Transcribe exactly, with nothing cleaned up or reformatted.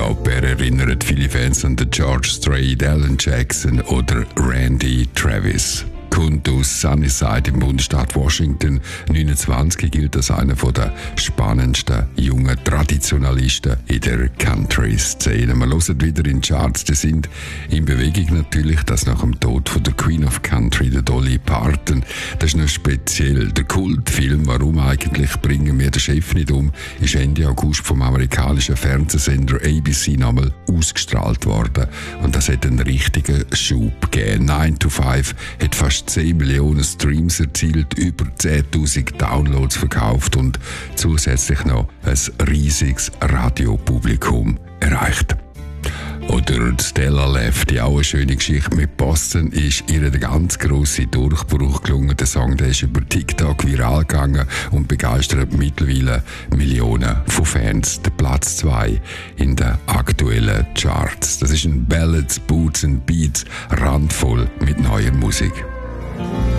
Top. Er erinnert viele Fans an den George Strait, Alan Jackson oder Randy Travis. Kommt aus Sunnyside im Bundesstaat Washington. neunundzwanzig gilt als einer der spannendsten jungen Traditionalisten in der Country-Szene. Wir hören wieder in die Charts, die sind in Bewegung natürlich, das nach dem Tod von der Queen of Country, der Dolly Parton. Das ist noch speziell. Der Kultfilm «Warum eigentlich bringen wir den Chef nicht um» ist Ende August vom amerikanischen Fernsehsender A B C nochmal ausgestrahlt worden. Und das hat einen richtigen Schub gegeben. nine to five hat fast zehn Millionen Streams erzielt, über zehntausend Downloads verkauft und zusätzlich noch ein riesiges Radiopublikum erreicht. Oder Stella Lefty, auch eine schöne Geschichte. Mit Boston ist ihr der ganz grosse Durchbruch gelungen. Der Song der ist über TikTok viral gegangen und begeistert mittlerweile Millionen von Fans. Der Platz zwei in den aktuellen Charts. Das ist ein Ballads, Boots and Beats, randvoll mit neuer Musik.